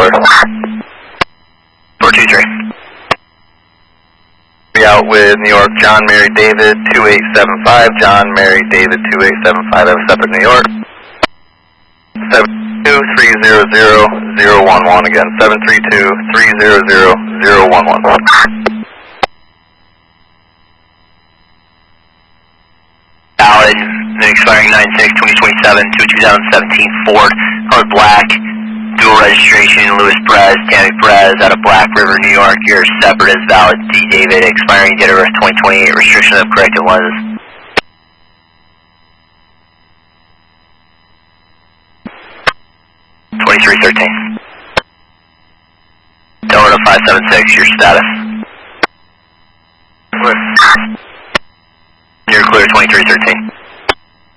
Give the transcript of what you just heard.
4. 423. Be out with New York, John Mary David 2875, John Mary David 2875, I have a separate New York. 732-300-011 again, 732-300-011. Valid, expiring 9/6/2027 to 2017 Ford, colored black, dual registration, Louis Perez, Tammy Perez, out of Black River, New York. Your separate is valid, D. David, expiring date of birth 2028, restriction of corrected lenses. Delta 576, your status. You're clear 2313.